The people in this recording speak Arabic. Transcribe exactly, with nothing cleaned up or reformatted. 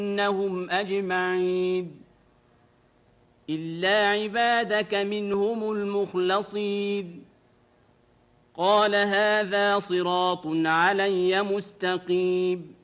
إنهم أجمعين إلا عبادك منهم المخلصين قال هذا صراط علي مستقيم